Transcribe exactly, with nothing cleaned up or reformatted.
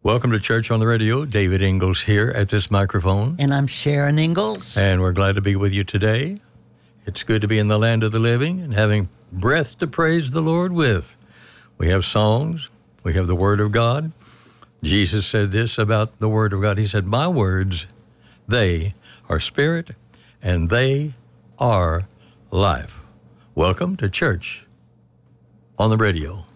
Welcome to Church on the Radio. David Ingalls here at this microphone. And I'm Sharon Ingalls. And we're glad to be with you today. It's good to be in the land of the living and having breath to praise the Lord with. We have songs. We have the Word of God. Jesus said this about the Word of God. He said, my words, they are spirit and they are life. Welcome to Church on the Radio.